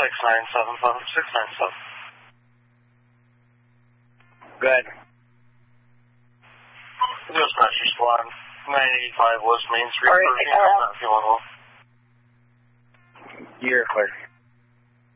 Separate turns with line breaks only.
Go ahead.
Dispatcher Squad, 985 West Main Street.
All right. You're clear.